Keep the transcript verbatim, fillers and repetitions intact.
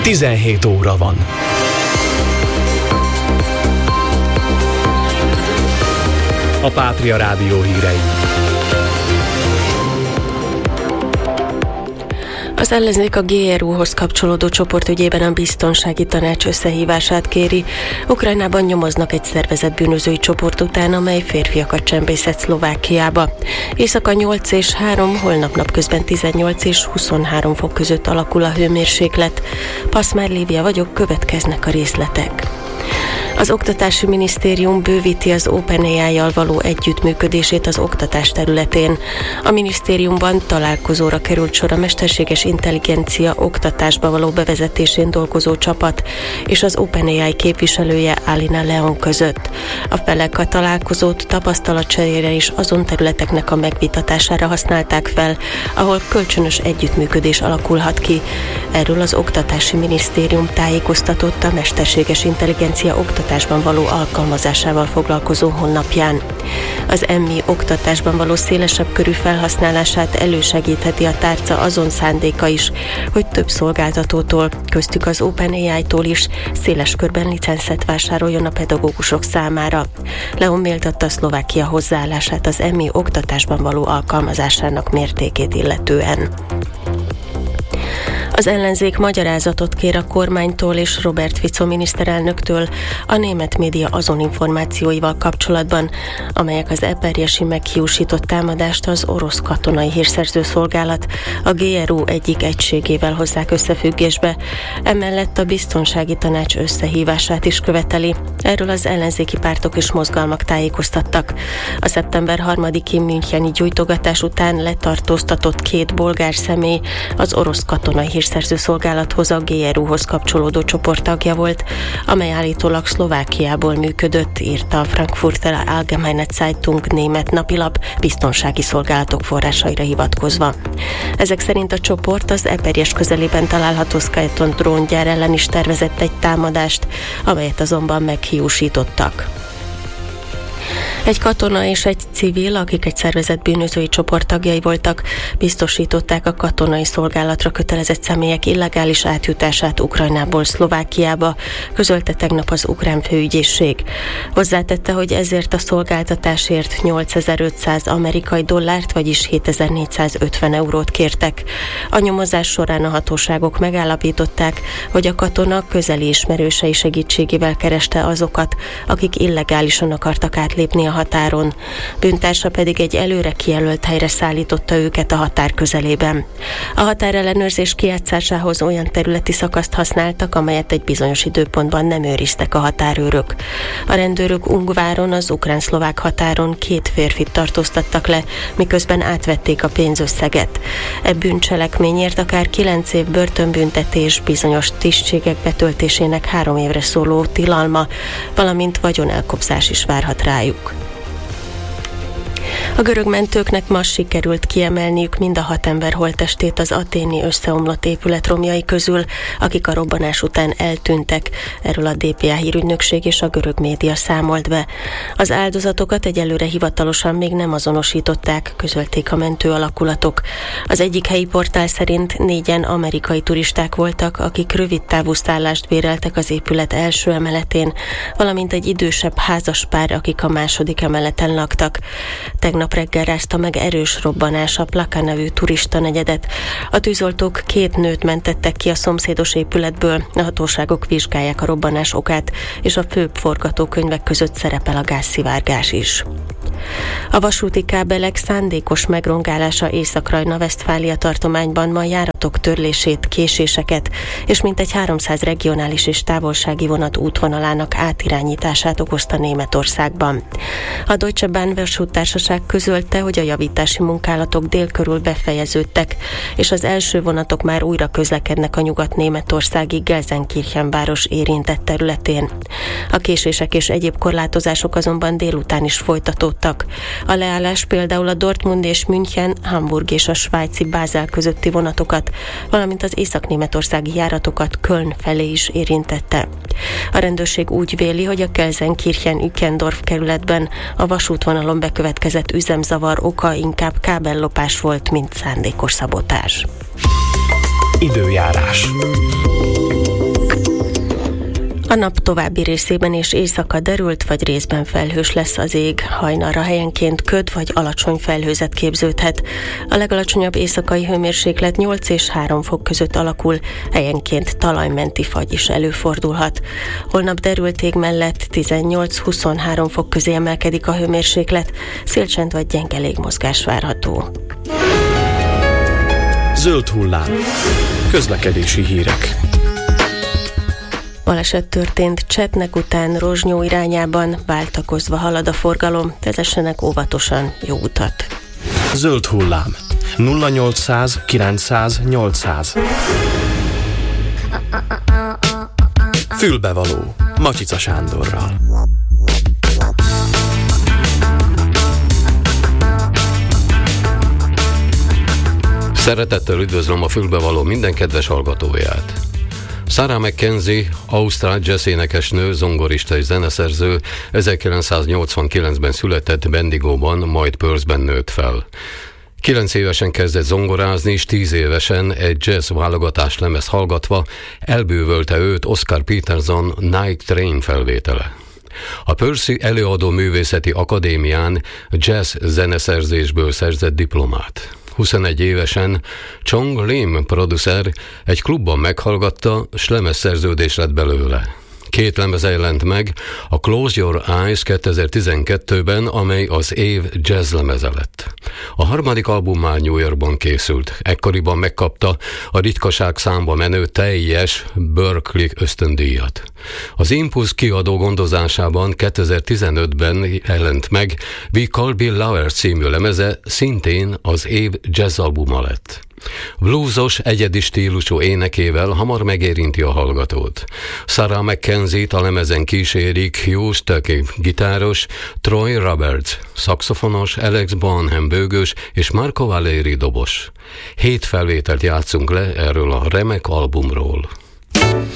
tizenhét óra van. A Pátria Rádió hírei. Az ellenzék a gé er u-hoz kapcsolódó csoport ügyében a biztonsági tanács összehívását kéri. Ukrajnában nyomoznak egy szervezett bűnözői csoport után, amely férfiakat csempészett Szlovákiába. Éjszaka nyolc és három, holnap napközben tizennyolc és huszonhárom fok között alakul a hőmérséklet. Paszmár Lívia vagyok, következnek a részletek. Az Oktatási Minisztérium bővíti az OpenAI-jal való együttműködését az oktatás területén. A minisztériumban találkozóra került sor a mesterséges intelligencia oktatásba való bevezetésén dolgozó csapat és az OpenAI képviselője Alina Leon között. A felek a találkozót tapasztalatcserére és azon területeknek a megvitatására használták fel, ahol kölcsönös együttműködés alakulhat ki. Erről az Oktatási Minisztérium tájékoztatott a mesterséges intelligencia oktatásban való alkalmazásával foglalkozó honlapján. Az em i oktatásban való szélesebb körű felhasználását elősegítheti a tárca azon szándéka is, hogy több szolgáltatótól, köztük az OpenAI-tól is széles körben licenszet vásároljon a pedagógusok számára. Leon méltatta Szlovákia hozzáállását az em i oktatásban való alkalmazásának mértékét illetően. Az ellenzék magyarázatot kér a kormánytól és Robert Fico miniszterelnöktől a német média azon információival kapcsolatban, amelyek az eperjesi meghiúsított támadást az orosz katonai hírszerző szolgálat a gé er u egyik egységével hozzák összefüggésbe. Emellett a biztonsági tanács összehívását is követeli. Erről az ellenzéki pártok és mozgalmak tájékoztattak. A szeptember harmadiki müncheni gyújtogatás után letartóztatott két bolgár személy az orosz katonai hírszerző szolgálathoz a gé er u-hoz kapcsolódó csoport tagja volt, amely állítólag Szlovákiából működött, írta a Frankfurter Allgemeine Zeitung német napilap biztonsági szolgálatok forrásaira hivatkozva. Ezek szerint a csoport az Eperjes közelében található Skyton dróngyár ellen is tervezett egy támadást, amelyet azonban meghiúsítottak. Egy katona és egy civil, akik egy szervezett bűnözői csoport tagjai voltak, biztosították a katonai szolgálatra kötelezett személyek illegális átjutását Ukrajnából Szlovákiába, közölte tegnap az ukrán főügyészség. Hozzátette, hogy ezért a szolgáltatásért nyolcezer-ötszáz amerikai dollárt, vagyis hétezer-négyszázötven eurót kértek. A nyomozás során a hatóságok megállapították, hogy a katona közeli ismerősei segítségével kereste azokat, akik illegálisan akartak átlépni a határon. Bűntársa pedig egy előre kijelölt helyre szállította őket a határ közelében. A határellenőrzés kijátszásához olyan területi szakaszt használtak, amelyet egy bizonyos időpontban nem őriztek a határőrök. A rendőrök Ungváron, az ukrán-szlovák határon két férfit tartóztattak le, miközben átvették a pénzösszeget. E bűncselekményért akár kilenc év börtönbüntetés, bizonyos tisztségek betöltésének három évre szóló tilalma, valamint vagyonelkobzás is várhat rájuk. A görög mentőknek ma sikerült kiemelniük mind a hat ember holttestét az athéni összeomlott épület romjai közül, akik a robbanás után eltűntek. Erről a dé pé á hírügynökség és a görög média számolt be. Az áldozatokat egyelőre hivatalosan még nem azonosították, közölték a mentő alakulatok. Az egyik helyi portál szerint négyen amerikai turisták voltak, akik rövidtávú szállást béreltek az épület első emeletén, valamint egy idősebb házaspár, akik a második emeleten laktak. Tegnap reggel rázta meg erős robbanás a Plaka nevű turista negyedet. A tűzoltók két nőt mentettek ki a szomszédos épületből, a hatóságok vizsgálják a robbanás okát, és a főbb forgatókönyvek között szerepel a gázszivárgás is. A vasúti kábelek szándékos megrongálása Észak-Rajna-Vesztfália tartományban ma járatok törlését, késéseket és mintegy háromszáz regionális és távolsági vonat útvonalának átirányítását okozta Németországban. A Deutsche Bahn vasúttársaság közölte, hogy a javítási munkálatok dél körül befejeződtek, és az első vonatok már újra közlekednek a nyugat-németországi Gelsenkirchen város érintett területén. A késések és egyéb korlátozások azonban délután is folytatódtak. A leállás például a Dortmund és München, Hamburg és a svájci Basel közötti vonatokat, valamint az észak-németországi járatokat Köln felé is érintette. A rendőrség úgy véli, hogy a Gelsenkirchen-Ückendorf kerületben a vasútvonalon bekövetkezett üzemzavar oka inkább kábellopás volt, mint szándékos szabotázs. Időjárás. A nap további részében és éjszaka derült vagy részben felhős lesz az ég. Hajnalra helyenként köd vagy alacsony felhőzet képződhet. A legalacsonyabb éjszakai hőmérséklet nyolc és három fok között alakul, helyenként talajmenti fagy is előfordulhat. Holnap derült ég mellett tizennyolc-huszonhárom fok közé emelkedik a hőmérséklet, szélcsend vagy gyenge légmozgás várható. Zöld hullám. Közlekedési hírek. Baleset történt Csetnek után Rozsnyó irányában, váltakozva halad a forgalom, vezessenek óvatosan, jó utat. Zöld hullám. nulla nyolcszáz kilencszáz nyolcszáz. Fülbevaló. Macsica Sándorral. Szeretettel üdvözlöm a Fülbevaló minden kedves hallgatóját. Sarah McKenzie, ausztrál jazzénekesnő, zongorista és zeneszerző, ezerkilencszáznyolcvankilencben született Bendigóban, majd Perthben nőtt fel. Kilenc évesen kezdett zongorázni, és tíz évesen egy jazz válogatás lemezt hallgatva elbűvölte őt Oscar Peterson Night Train felvétele. A Perthi Előadó Művészeti Akadémián jazz zeneszerzésből szerzett diplomát. huszonegy évesen Chong Lim producer egy klubban meghallgatta, s lemezszerződés lett belőle. Két lemeze jelent meg, a Close Your Eyes kétezer-tizenkettőben, amely az év jazz lemeze lett. A harmadik album már New Yorkban készült. Ekkoriban megkapta a ritkaság számba menő teljes Berklee ösztöndíjat. Az Impulse kiadó gondozásában kétezer-tizenötben jelent meg We Call Bill Lovers című lemeze, szintén az év jazzalbuma lett. Bluesos, egyedi stílusú énekével hamar megérinti a hallgatót. Sarah McKenzie-t a lemezen kísérik Hugh Stuckey gitáros, Troy Roberts szaxofonos, Alex Bonham bőgős és Marco Valeri dobos. Hét felvételt játszunk le erről a remek albumról.